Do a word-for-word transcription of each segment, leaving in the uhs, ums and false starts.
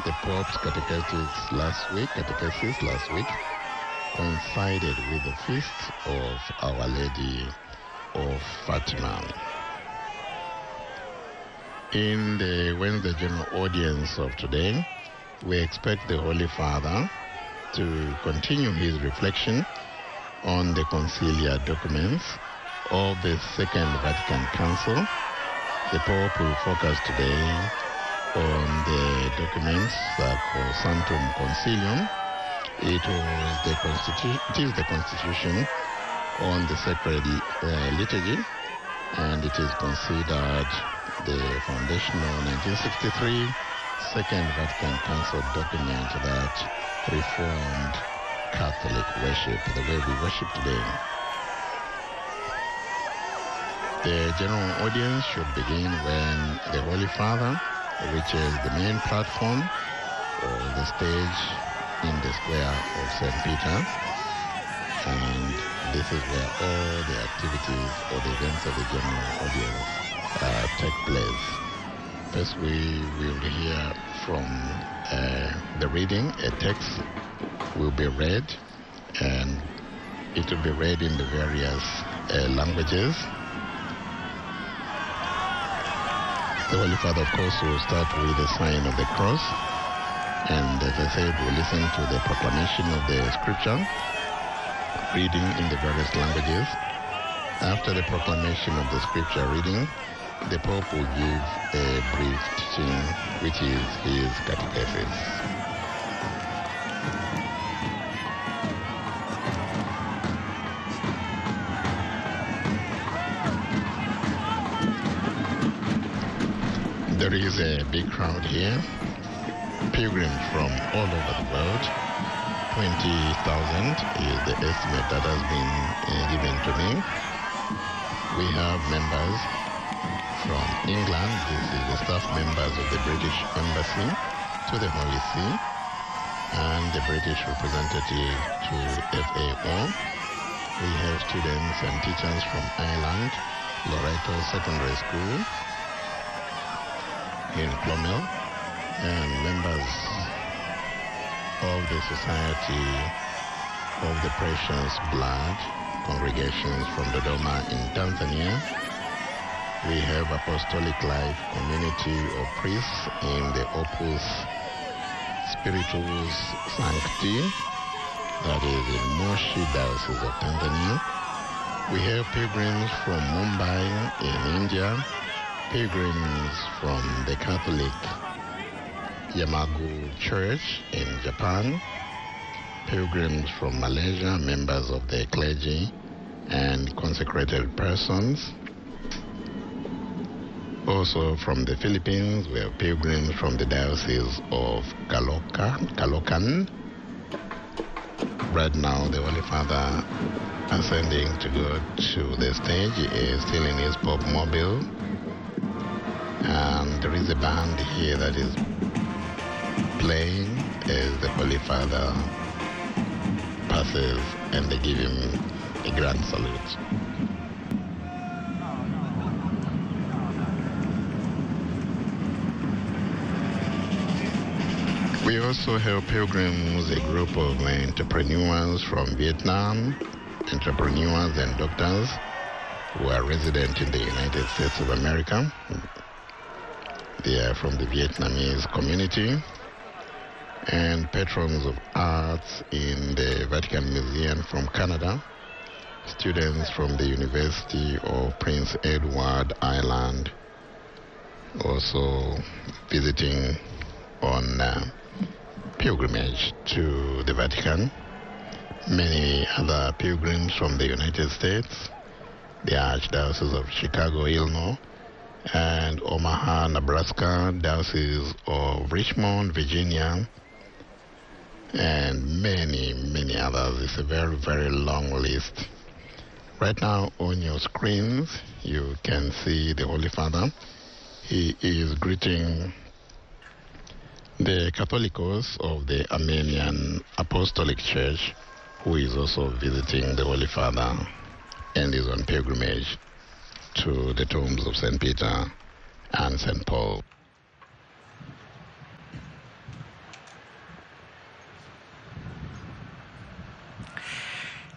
the Pope's catechesis last week, catechesis last week coincided with the feast of Our Lady of Fatima. In the Wednesday General Audience of today, we expect the Holy Father to continue his reflection on the conciliar documents of the Second Vatican Council. The Pope will focus today on the documents uh, called Sanctum Concilium. It was the constitu- it is the constitution on the sacred uh, liturgy, and it is considered the foundational nineteen sixty-three Second Vatican Council document that reformed Catholic worship, the way we worship today. The general audience should begin when the Holy Father reaches the main platform or the stage in the square of Saint Peter, and this is where all the activities or the events of the general audience uh, take place. First, we will hear from uh, the reading. A text will be read, and it will be read in the various uh, languages. The Holy Father, of course, will start with the sign of the cross, and as I said, we'll listen to the proclamation of the scripture, reading in the various languages. After the proclamation of the scripture reading, the Pope will give a brief teaching, which is his catechesis. There is a big crowd here, pilgrims from all over the world. twenty thousand is the estimate that has been uh, given to me. We have members from England. This is the staff members of the British Embassy to the Holy See, and the British representative to F A O. We have students and teachers from Ireland, Loreto Secondary School in Clonmel, and members of the Society of the Precious Blood congregations from Dodoma in Tanzania. We have Apostolic Life Community of Priests in the Opus Spiritus Sancti, that is in Moshi Diocese of Tanzania. We have pilgrims from Mumbai in India, pilgrims from the Catholic Yamagu Church in Japan, pilgrims from Malaysia, members of the clergy and consecrated persons. Also from the Philippines, we have pilgrims from the Diocese of Caloca, Caloocan. Right now, the Holy Father ascending to go to the stage. He is still in his Pope mobile. And there is a band here that is playing as the Holy Father passes, and they give him a grand salute. We also have pilgrims, a group of entrepreneurs from Vietnam, entrepreneurs and doctors who are resident in the United States of America. They are from the Vietnamese community, and patrons of arts in the Vatican Museum from Canada, students from the University of Prince Edward Island, also visiting on uh, pilgrimage to the Vatican. Many other pilgrims from the United States, the Archdiocese of Chicago, Illinois, and Omaha, Nebraska, Diocese of Richmond, Virginia, and many, many others. It's a very, very long list. Right now on your screens, you can see the Holy Father. He is greeting the Catholicos of the Armenian Apostolic Church, who is also visiting the Holy Father and is on pilgrimage to the tombs of Saint Peter and Saint Paul.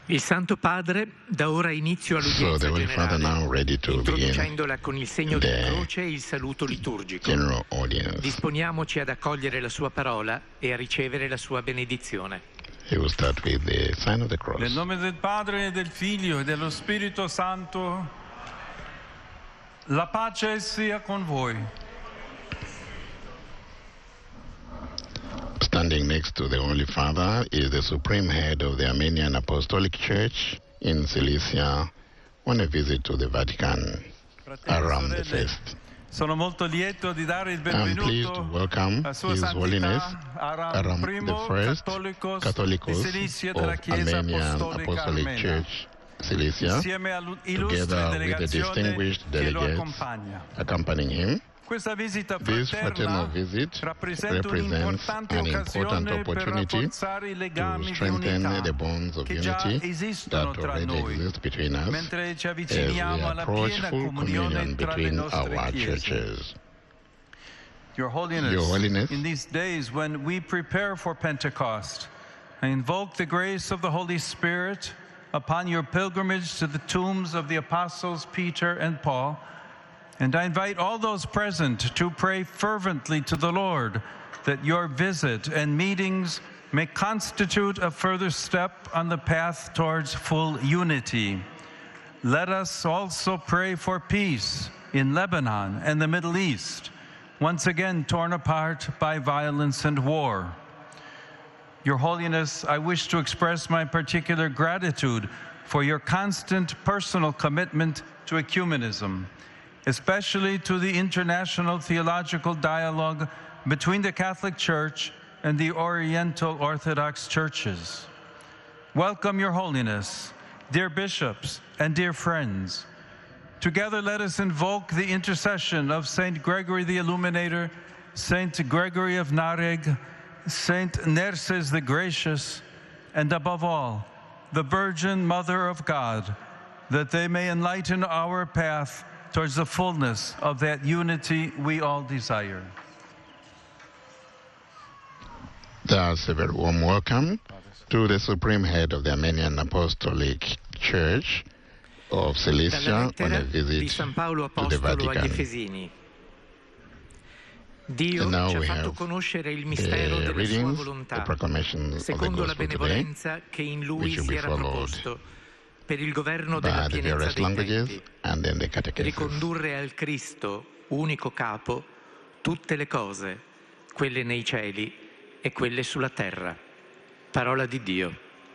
Il Santo Padre dà ora inizio So the all'udienza Holy Father generale, now ready to begin introducendola con il segno della the croce e il saluto liturgico. general audience. Disponiamoci ad accogliere la sua parola e a ricevere la sua benedizione. He will start with the sign of the cross. Nel nome del Padre, e del Figlio e dello Spirito Santo, la pace sia con voi. Standing next to the Holy Father is the Supreme Head of the Armenian Apostolic Church in Cilicia on a visit to the Vatican around the feast. Sono molto lieto di dare il I'm pleased to benvenuto welcome a Sua His Holiness Santità Aram Aram I, the First, Catholicos Catholicos di Cilicia della of Chiesa Armenian Apostolica Apostolic Armena, Church, Cilicia, insieme all'illustre together with the delegazione distinguished che lo delegates accompagna. accompanying him. Questa visita This fraternal fraterna visit rappresenta represents un'importante an important occasione per opportunity rafforzare i to legami di strengthen unità the bonds of che già unity esistono that tra already noi, exist between us mentre ci as we avviciniamo alla approach piena full comunione communion tra le between nostre our chiese. churches. Your Holiness, Your Holiness, in these days when we prepare for Pentecost, I invoke the grace of the Holy Spirit upon your pilgrimage to the tombs of the apostles Peter and Paul, and I invite all those present to pray fervently to the Lord that your visit and meetings may constitute a further step on the path towards full unity. Let us also pray for peace in Lebanon and the Middle East, once again torn apart by violence and war. Your Holiness, I wish to express my particular gratitude for your constant personal commitment to ecumenism, especially to the international theological dialogue between the Catholic Church and the Oriental Orthodox churches. Welcome, Your Holiness, dear bishops and dear friends. Together let us invoke the intercession of Saint Gregory the Illuminator, Saint Gregory of Nareg, Saint Nerses the Gracious, and above all, the Virgin Mother of God, that they may enlighten our path towards the fullness of that unity we all desire. Thus, a very warm welcome to the Supreme Head of the Armenian Apostolic Church of Dalla Cilicia on a lettera di visit San Paolo to the Apostolo agli Vatican. Efesini. Dio And now ci ha we fatto have conoscere il mistero the della sua readings, the volontà, proclamation of the secondo la Gospel today, benevolenza che in lui which will si be era followed proposto, per il governo della by the pienezza various dei languages tempi, and then the catechesis. ricondurre al Cristo, unico capo, tutte le cose, quelle nei cieli e quelle sulla terra. Parola di Dio.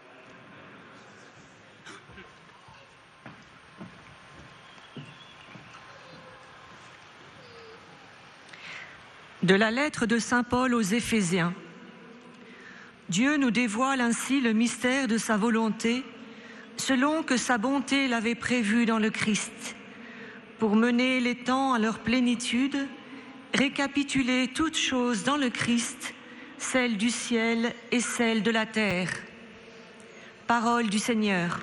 De la lettre de Saint Paul aux Éphésiens. Dieu nous dévoile ainsi le mystère de sa volonté, selon que sa bonté l'avait prévu dans le Christ, pour mener les temps à leur plénitude, récapituler toutes choses dans le Christ, celles du ciel et celles de la terre. Parole du Seigneur.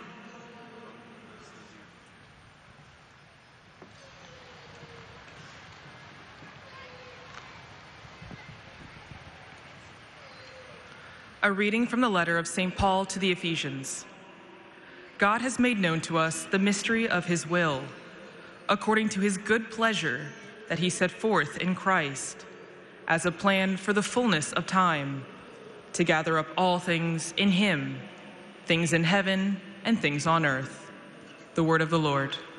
A reading from the letter of Saint Paul to the Ephesians. God has made known to us the mystery of his will, according to his good pleasure that he set forth in Christ, as a plan for the fullness of time, to gather up all things in him, things in heaven and things on earth. The word of the Lord.